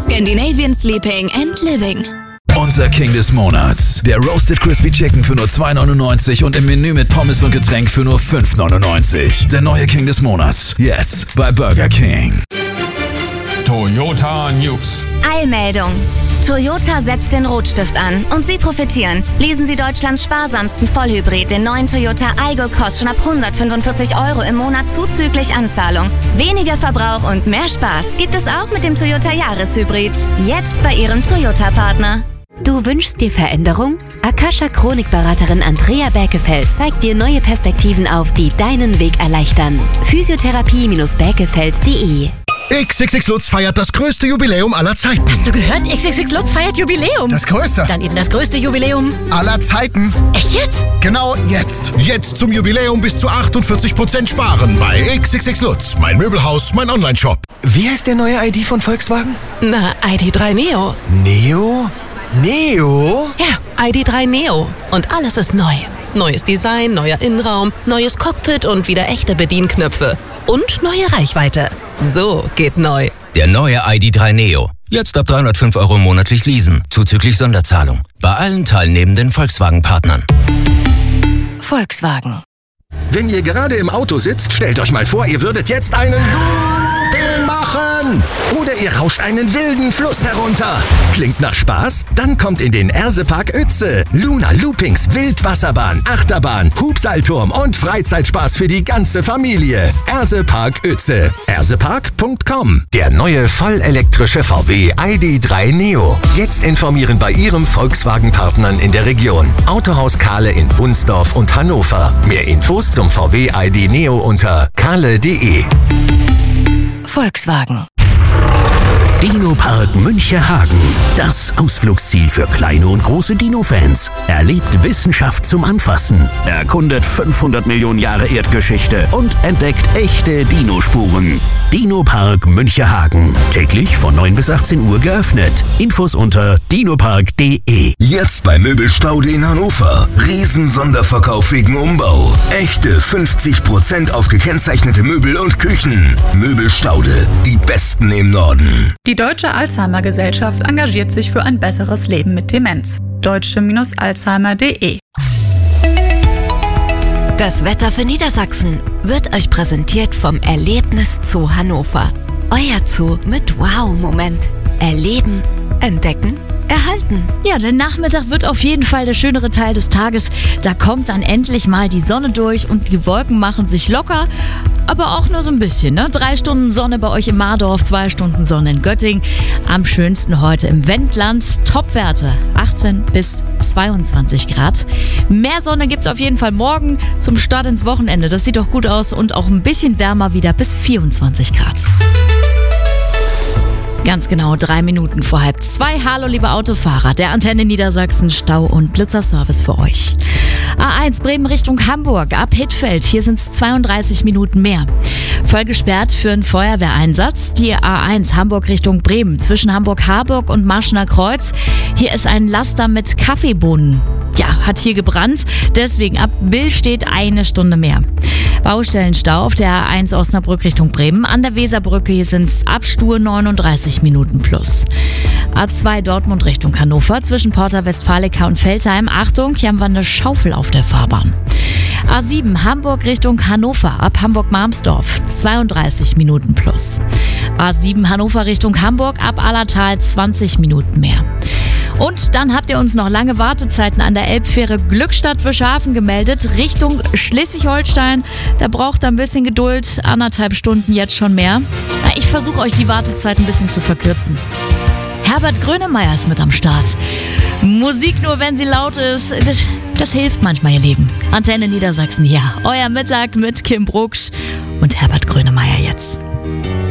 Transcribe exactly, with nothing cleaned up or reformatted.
Scandinavian Sleeping and Living. Unser King des Monats. Der Roasted Crispy Chicken für nur zwei neunundneunzig und im Menü mit Pommes und Getränk für nur fünf neunundneunzig. Der neue King des Monats. Jetzt bei Burger King. Toyota News. Eilmeldung. Toyota setzt den Rotstift an und Sie profitieren. Lesen Sie Deutschlands sparsamsten Vollhybrid, den neuen Toyota Aygo, kostet schon ab hundertfünfundvierzig Euro im Monat zuzüglich Anzahlung. Weniger Verbrauch und mehr Spaß gibt es auch mit dem Toyota Jahreshybrid. Jetzt bei Ihrem Toyota-Partner. Du wünschst dir Veränderung? Akasha-Chronikberaterin Andrea Berkefeld zeigt dir neue Perspektiven auf, die deinen Weg erleichtern. Physiotherapie Berkefeld punkt de X X X Lutz feiert das größte Jubiläum aller Zeiten. Hast du gehört? X X X Lutz feiert Jubiläum. Das größte. Dann eben das größte Jubiläum aller Zeiten. Echt jetzt? Genau jetzt. Jetzt zum Jubiläum bis zu achtundvierzig Prozent sparen bei X X X Lutz. Mein Möbelhaus, mein Onlineshop. Wie heißt der neue I D von Volkswagen? Na, I D drei Neo. Neo? Neo? Ja, I D drei Neo. Und alles ist neu. Neues Design, neuer Innenraum, neues Cockpit und wieder echte Bedienknöpfe. Und neue Reichweite. So geht neu. Der neue I D drei Neo. Jetzt ab dreihundertfünf Euro monatlich leasen, zuzüglich Sonderzahlung. Bei allen teilnehmenden Volkswagen-Partnern. Volkswagen. Wenn ihr gerade im Auto sitzt, stellt euch mal vor, ihr würdet jetzt einen Looping machen. Oder ihr rauscht einen wilden Fluss herunter. Klingt nach Spaß? Dann kommt in den Ersepark Uetze. Luna Loopings, Wildwasserbahn, Achterbahn, Hubseilturm und Freizeitspaß für die ganze Familie. Ersepark Uetze. ersepark punkt com. Der neue vollelektrische V W I D drei Neo. Jetzt informieren bei Ihrem Volkswagen-Partnern in der Region. Autohaus Kahle in Bunsdorf und Hannover. Mehr Infos zum V W I D Neo unter kahle punkt de. Volkswagen. Dino-Park Münchehagen. Das Ausflugsziel für kleine und große Dino-Fans. Erlebt Wissenschaft zum Anfassen, erkundet fünfhundert Millionen Jahre Erdgeschichte und entdeckt echte Dinospuren. Dino-Park Münchehagen. Täglich von neun bis achtzehn Uhr geöffnet. Infos unter dinopark punkt de. Jetzt bei Möbelstaude in Hannover. Riesensonderverkauf wegen Umbau. Echte fünfzig Prozent auf gekennzeichnete Möbel und Küchen. Möbelstaude. Die besten im Norden. Die Deutsche Alzheimer-Gesellschaft engagiert sich für ein besseres Leben mit Demenz. deutsche Alzheimer punkt de. Das Wetter für Niedersachsen wird euch präsentiert vom Erlebnis Zoo Hannover. Euer Zoo mit Wow-Moment. Erleben, entdecken, erhalten. Ja, der Nachmittag wird auf jeden Fall der schönere Teil des Tages. Da kommt dann endlich mal die Sonne durch und die Wolken machen sich locker, aber auch nur so ein bisschen. Ne? Drei Stunden Sonne bei euch im Mardorf, zwei Stunden Sonne in Göttingen. Am schönsten heute im Wendland. Topwerte achtzehn bis zweiundzwanzig Grad. Mehr Sonne gibt es auf jeden Fall morgen zum Start ins Wochenende. Das sieht doch gut aus und auch ein bisschen wärmer wieder bis vierundzwanzig Grad. Ganz genau drei Minuten vor halb zwei. Hallo liebe Autofahrer, der Antenne Niedersachsen Stau- und Blitzerservice für euch. A eins Bremen Richtung Hamburg, ab Hittfeld, hier sind es zweiunddreißig Minuten mehr. Voll gesperrt für einen Feuerwehreinsatz. Die A eins Hamburg Richtung Bremen, zwischen Hamburg-Harburg und Marschener Kreuz. Hier ist ein Laster mit Kaffeebohnen. Ja, hat hier gebrannt, deswegen ab Bill steht eine Stunde mehr. Baustellenstau auf der A eins Osnabrück Richtung Bremen. An der Weserbrücke, hier sind es ab Stur neununddreißig Minuten plus. A zwei Dortmund Richtung Hannover, zwischen Porta Westfalica und Veltheim. Achtung, hier haben wir eine Schaufel auf der Fahrbahn. A sieben Hamburg Richtung Hannover, ab Hamburg-Marmsdorf, zweiunddreißig Minuten plus. A sieben Hannover Richtung Hamburg, ab Allertal zwanzig Minuten mehr. Und dann habt ihr uns noch lange Wartezeiten an der Elbfähre Glückstadt-Wischhafen gemeldet, Richtung Schleswig-Holstein. Da braucht ihr ein bisschen Geduld, anderthalb Stunden jetzt schon mehr. Na, ich versuche euch die Wartezeit ein bisschen zu verkürzen. Herbert Grönemeyer ist mit am Start. Musik nur, wenn sie laut ist, das, das hilft manchmal, ihr Lieben. Antenne Niedersachsen hier, euer Mittag mit Kim Brucksch und Herbert Grönemeyer jetzt.